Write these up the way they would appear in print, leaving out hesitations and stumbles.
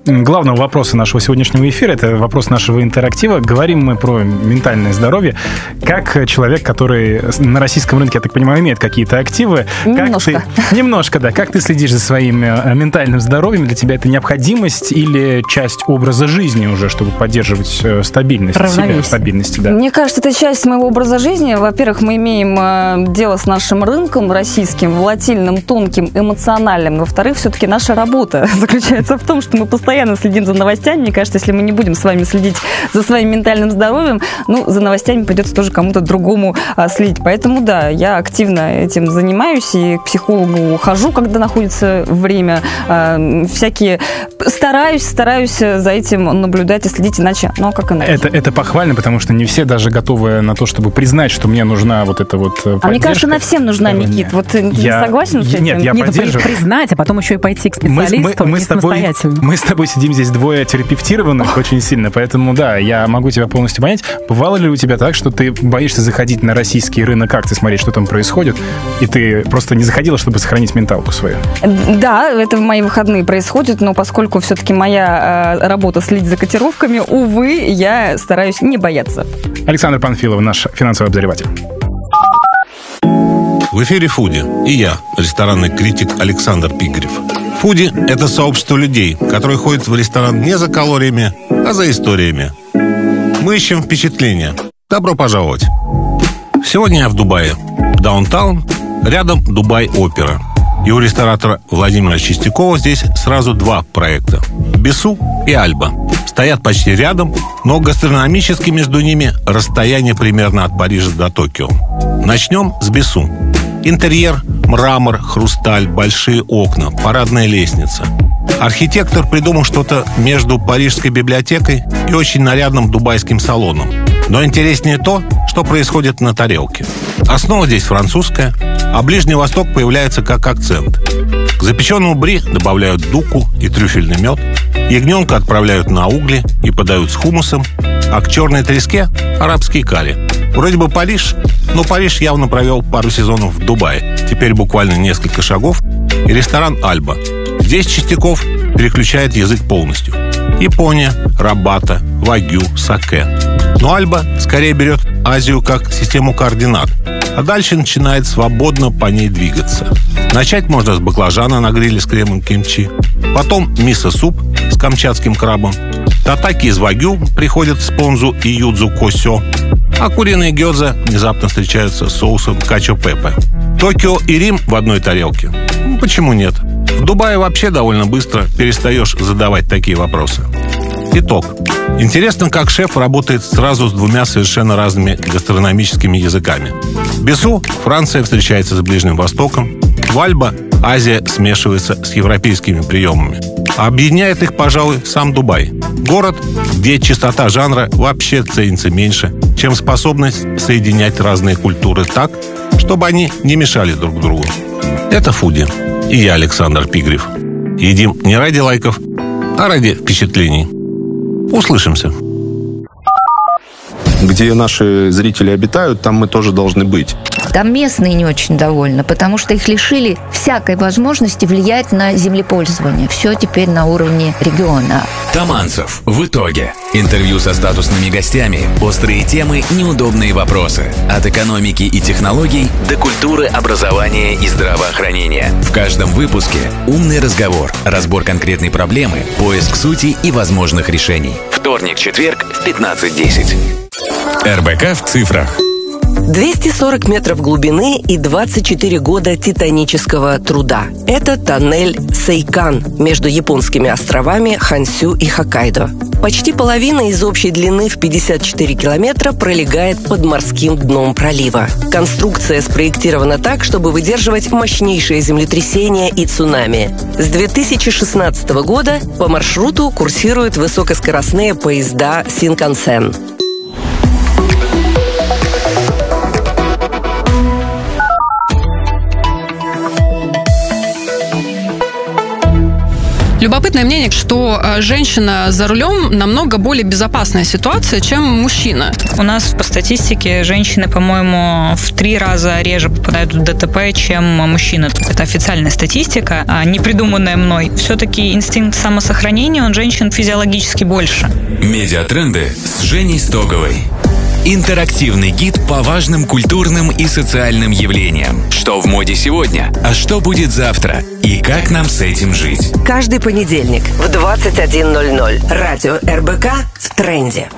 главного вопроса нашего сегодняшнего эфира. Это вопрос нашего интерактива. Говорим мы про ментальное здоровье. Как человек, который на российском рынке, я так понимаю, имеет какие-то активы. Немножко, да. Как ты следишь за своим ментальным здоровьем? Для тебя это необходимость или часть образа жизни уже, чтобы поддерживать стабильность себя, стабильность, да? Мне кажется, это часть моего образа жизни. Во-первых, мы имеем дело с нашим рынком российским, волатильным, тонким, эмоциональным. Во-вторых, все-таки наша работа заключается в том, что мы постоянно следим за новостями. Мне кажется, если мы не будем с вами следить за своим ментальным здоровьем, за новостями придется тоже кому-то другому следить. Поэтому, да, я активно этим занимаюсь и к психологу хожу, когда находится время. Всякие... Стараюсь за этим наблюдать и следить, иначе, как иначе? Это похвально, потому что не все даже готовы на то, чтобы признать, что мне нужна вот эта вот поддержка. Мне кажется, она всем нужна, Никит. Вот ты не согласен с этим? Нет, я поддерживаю. Признать, а потом еще и пойти к специалисту самостоятельно. Мы с тобой сидим здесь двое терапевтированных очень сильно, поэтому, да, я могу тебя полностью понять. Бывало ли у тебя так, что ты боишься заходить на российский рынок акций, смотреть, что там происходит, и ты просто не заходила, чтобы сохранить менталку свою? Да, это в мои выходные происходит, но поскольку все-таки моя работа следить за котировками, увы, я стараюсь не бояться. Александр Панфилов, наш финансовый обозреватель. В эфире «Фуди» и я, ресторанный критик Александр Пигарев. «Фуди» — это сообщество людей, которые ходят в ресторан не за калориями, а за историями. Мы ищем впечатления. Добро пожаловать! Сегодня я в Дубае. Даунтаун, рядом Дубай-опера. И у ресторатора Владимира Чистякова здесь сразу два проекта – «Бесу» и «Альба». Стоят почти рядом, но гастрономически между ними расстояние примерно от Парижа до Токио. Начнем с «Бесу». Интерьер – мрамор, хрусталь, большие окна, парадная лестница. Архитектор придумал что-то между Парижской библиотекой и очень нарядным дубайским салоном. Но интереснее то, что происходит на тарелке. Основа здесь французская, а Ближний Восток появляется как акцент. К запеченному бри добавляют дуку и трюфельный мед, ягненка отправляют на угли и подают с хумусом, а к черной треске – арабский карри. Вроде бы Париж, но Париж явно провел пару сезонов в Дубае. Теперь буквально несколько шагов и ресторан «Альба». Здесь Чистяков переключает язык полностью. Япония, рабата, вагю, саке. Но «Альба» скорее берет Азию как систему координат, а дальше начинает свободно по ней двигаться. Начать можно с баклажана на гриле с кремом кимчи, потом мисо-суп с камчатским крабом, татаки из вагю приходят с понзу и юдзу косё, а куриные гёдзе внезапно встречаются с соусом качо-пепе. Токио и Рим в одной тарелке? Почему нет? В Дубае вообще довольно быстро перестаешь задавать такие вопросы. Итог. Интересно, как шеф работает сразу с двумя совершенно разными гастрономическими языками. В «Бесу» Франция встречается с Ближним Востоком, в «Альба» Азия смешивается с европейскими приемами. А объединяет их, пожалуй, сам Дубай. Город, где чистота жанра вообще ценится меньше, чем способность соединять разные культуры так, чтобы они не мешали друг другу. Это «Фуди». И я, Александр Пигарев. Едим не ради лайков, а ради впечатлений. Услышимся. Где наши зрители обитают, там мы тоже должны быть. Там местные не очень довольны, потому что их лишили всякой возможности влиять на землепользование. Все теперь на уровне региона. Таманцев. В итоге. Интервью со статусными гостями, острые темы, неудобные вопросы. От экономики и технологий до культуры, образования и здравоохранения. В каждом выпуске умный разговор, разбор конкретной проблемы, поиск сути и возможных решений. Вторник-четверг в 15:10. РБК в цифрах. 240 метров глубины и 24 года титанического труда. Это тоннель Сейкан между японскими островами Хансю и Хоккайдо. Почти половина из общей длины в 54 километра пролегает под морским дном пролива. Конструкция спроектирована так, чтобы выдерживать мощнейшие землетрясения и цунами. С 2016 года по маршруту курсируют высокоскоростные поезда Синкансен. Любопытное мнение, что женщина за рулем намного более безопасная ситуация, чем мужчина. У нас по статистике женщины, по-моему, в 3 раза реже попадают в ДТП, чем мужчины. Это официальная статистика, не придуманная мной. Все-таки инстинкт самосохранения у женщин физиологически больше. Медиатренды с Женей Стоговой. Интерактивный гид по важным культурным и социальным явлениям. Что в моде сегодня, а что будет завтра? И как нам с этим жить? Каждый понедельник в 21:00. Радио РБК в тренде.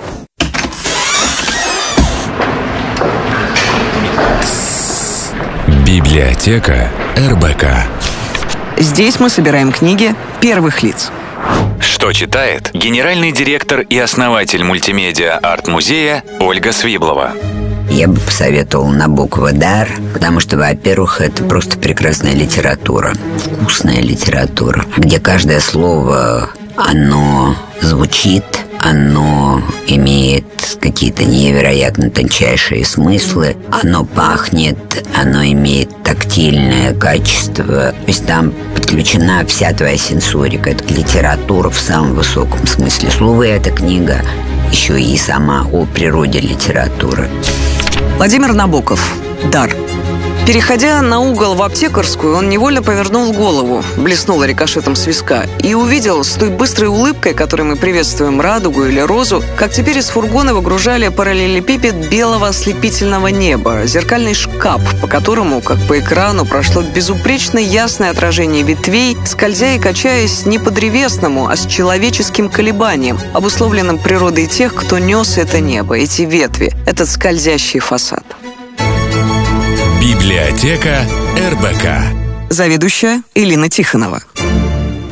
Библиотека РБК. Здесь мы собираем книги первых лиц. Что читает генеральный директор и основатель мультимедиа арт-музея Ольга Свиблова. Я бы посоветовал на букву «дар», потому что, во-первых, это просто прекрасная литература, вкусная литература, где каждое слово, оно звучит, оно имеет какие-то невероятно тончайшие смыслы, оно пахнет, оно имеет тактильное качество. То есть там подключена вся твоя сенсорика. Это литература в самом высоком смысле слова. И эта книга еще и сама о природе литературы. Владимир Набоков. «Дар». Переходя на угол в Аптекарскую, он невольно повернул голову, блеснула рикошетом с виска, и увидел с той быстрой улыбкой, которой мы приветствуем радугу или розу, как теперь из фургона выгружали параллелепипед белого ослепительного неба, зеркальный шкаф, по которому, как по экрану, прошло безупречно ясное отражение ветвей, скользя и качаясь не по древесному, а с человеческим колебанием, обусловленным природой тех, кто нес это небо, эти ветви, этот скользящий фасад. Библиотека РБК. Заведующая Элина Тихонова.